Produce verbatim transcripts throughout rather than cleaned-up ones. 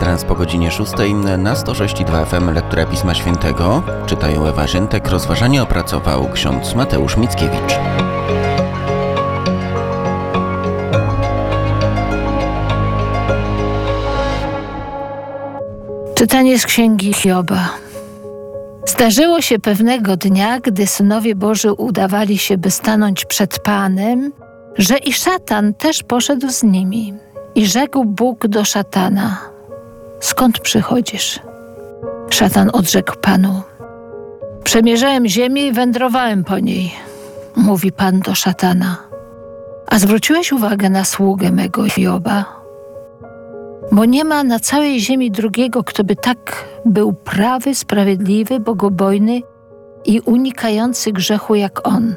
Kwadrans po godzinie szóstej na sto sześć i dwa F M Lektura Pisma Świętego. Czytają Ewa Rzętek, rozważanie opracował ksiądz Mateusz Mickiewicz. Czytanie z księgi Hioba. Zdarzyło się pewnego dnia, gdy synowie Boży udawali się, by stanąć przed Panem, że i szatan też poszedł z nimi. I rzekł Bóg do szatana: skąd przychodzisz? Szatan odrzekł Panu: przemierzałem ziemię i wędrowałem po niej. Mówi Pan do szatana: a zwróciłeś uwagę na sługę mego Hioba? Bo nie ma na całej ziemi drugiego, kto by tak był prawy, sprawiedliwy, bogobojny i unikający grzechu jak on.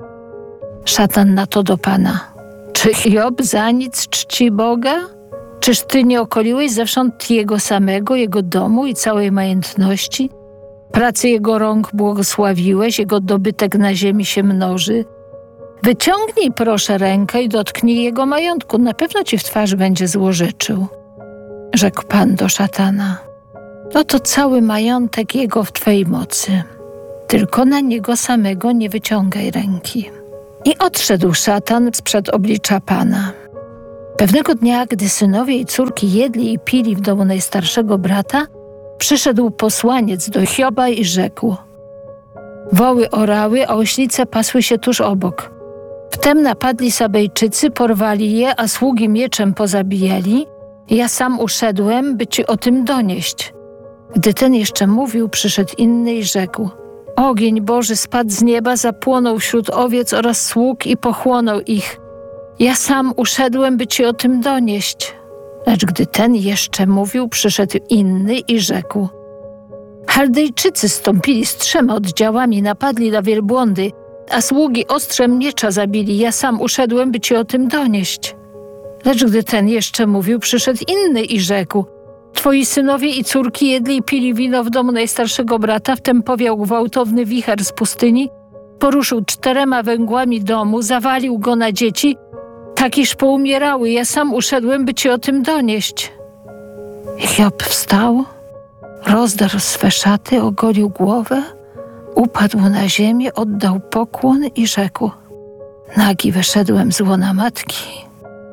Szatan na to do Pana: czy Hiob za nic czci Boga? Czyż ty nie okoliłeś zewsząd jego samego, jego domu i całej majątności? Pracy jego rąk błogosławiłeś, jego dobytek na ziemi się mnoży. Wyciągnij proszę rękę i dotknij jego majątku, na pewno ci w twarz będzie złorzeczył. Rzekł Pan do szatana: no to cały majątek jego w twej mocy, tylko na niego samego nie wyciągaj ręki. I odszedł szatan sprzed oblicza Pana. Pewnego dnia, gdy synowie i córki jedli i pili w domu najstarszego brata, przyszedł posłaniec do Hioba i rzekł: woły orały, a oślice pasły się tuż obok. Wtem napadli Sabejczycy, porwali je, a sługi mieczem pozabijali. Ja sam uszedłem, by ci o tym donieść. Gdy ten jeszcze mówił, przyszedł inny i rzekł: ogień Boży spadł z nieba, zapłonął wśród owiec oraz sług i pochłonął ich. Ja sam uszedłem, by ci o tym donieść. Lecz gdy ten jeszcze mówił, przyszedł inny i rzekł: Chaldejczycy stąpili z trzema oddziałami, napadli na wielbłądy, a sługi ostrzem miecza zabili. Ja sam uszedłem, by ci o tym donieść. Lecz gdy ten jeszcze mówił, przyszedł inny i rzekł: twoi synowie i córki jedli i pili wino w domu najstarszego brata, wtem powiał gwałtowny wicher z pustyni, poruszył czterema węgłami domu, zawalił go na dzieci, tak iż poumierały. Ja sam uszedłem, by ci o tym donieść. Hiob wstał, rozdarł swe szaty, ogolił głowę, upadł na ziemię, oddał pokłon i rzekł: nagi wyszedłem z łona matki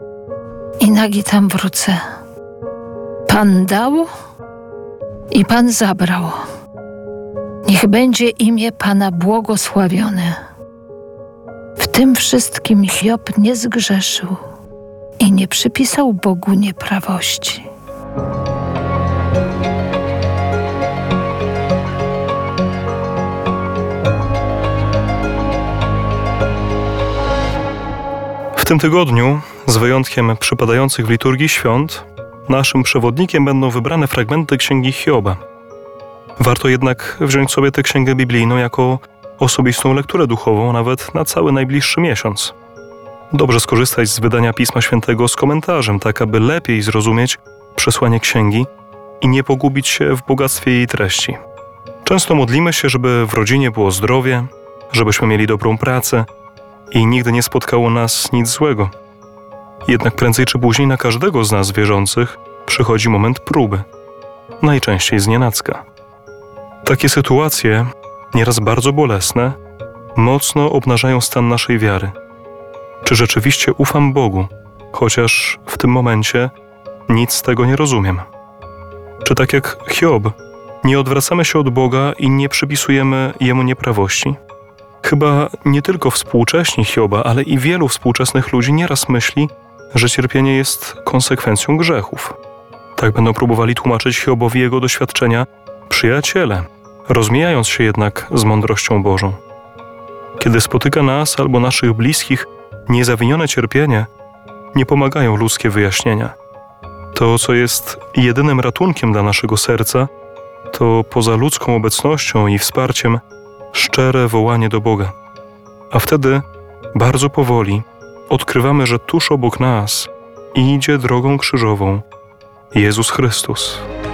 i nagi tam wrócę. Pan dał i Pan zabrał. Niech będzie imię Pana błogosławione. W tym wszystkim Hiob nie zgrzeszył i nie przypisał Bogu nieprawości. W tym tygodniu, z wyjątkiem przypadających w liturgii świąt, naszym przewodnikiem będą wybrane fragmenty Księgi Hioba. Warto jednak wziąć sobie tę księgę biblijną jako osobistą lekturę duchową, nawet na cały najbliższy miesiąc. Dobrze skorzystać z wydania Pisma Świętego z komentarzem, tak aby lepiej zrozumieć przesłanie księgi i nie pogubić się w bogactwie jej treści. Często modlimy się, żeby w rodzinie było zdrowie, żebyśmy mieli dobrą pracę i nigdy nie spotkało nas nic złego. Jednak prędzej czy później na każdego z nas wierzących przychodzi moment próby, najczęściej znienacka. Takie sytuacje, nieraz bardzo bolesne, mocno obnażają stan naszej wiary. Czy rzeczywiście ufam Bogu, chociaż w tym momencie nic z tego nie rozumiem? Czy tak jak Hiob, nie odwracamy się od Boga i nie przypisujemy Jemu nieprawości? Chyba nie tylko współcześni Hioba, ale i wielu współczesnych ludzi nieraz myśli, że cierpienie jest konsekwencją grzechów. Tak będą próbowali tłumaczyć Hiobowi jego doświadczenia przyjaciele, rozmijając się jednak z mądrością Bożą. Kiedy spotyka nas albo naszych bliskich niezawinione cierpienie, nie pomagają ludzkie wyjaśnienia. To, co jest jedynym ratunkiem dla naszego serca, to poza ludzką obecnością i wsparciem szczere wołanie do Boga. A wtedy, bardzo powoli, odkrywamy, że tuż obok nas idzie drogą krzyżową Jezus Chrystus.